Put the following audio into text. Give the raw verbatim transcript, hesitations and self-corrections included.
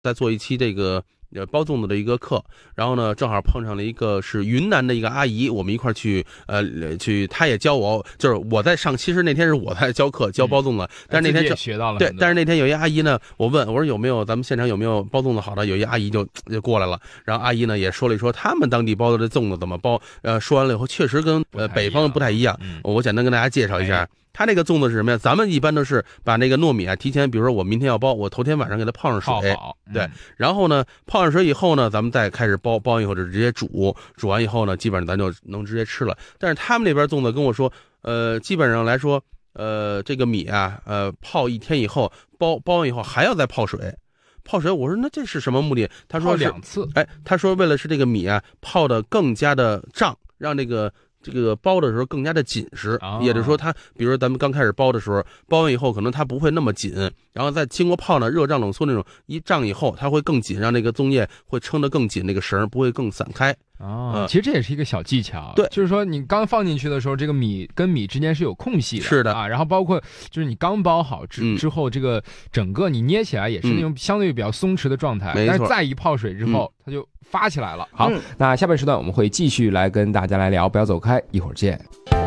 在做一期这个呃包粽子的一个课，然后呢正好碰上了一个是云南的一个阿姨，我们一块去呃去，她也教我，就是我在上，其实那天是我在教课教包粽子，嗯、但是那天也学到了， 对，但是那天有一阿姨呢，我问我说有没有咱们现场有没有包粽子好的，有一阿姨就就过来了，然后阿姨呢也说了一说他们当地包的这粽子怎么包，呃说完了以后确实跟呃北方不太一样，嗯、我简单跟大家介绍一下。哎它这个粽子是什么呀？咱们一般都是把那个糯米啊，提前，比如说我明天要包，我头天晚上给它泡上水， 泡嗯、 对，然后呢泡上水以后呢，咱们再开始包，包以后就直接煮，煮完以后呢，基本上咱就能直接吃了。但是他们那边粽子跟我说，呃，基本上来说，呃，这个米啊，呃，泡一天以后，包包完以后还要再泡水。泡水，我说那这是什么目的？他说是两次， 哎，他说为了是这个米啊泡的更加的胀，让这个。这个包的时候更加的紧实，哦、也就是说它，比如说咱们刚开始包的时候，包完以后可能它不会那么紧，然后再经过泡呢，热胀冷缩那种一胀以后，它会更紧，让那个粽叶会撑得更紧，那个绳不会更散开。 哦、嗯，其实这也是一个小技巧， 对， 就是说你刚放进去的时候，这个米跟米之间是有空隙的， 是的啊，然后包括就是你刚包好之、嗯、之后，这个整个你捏起来也是那种相对比较松弛的状态， 嗯、 但是再一泡水之后，嗯、它就发起来了。 好，嗯、那下半时段我们会继续来跟大家来聊，不要走开，一会儿见。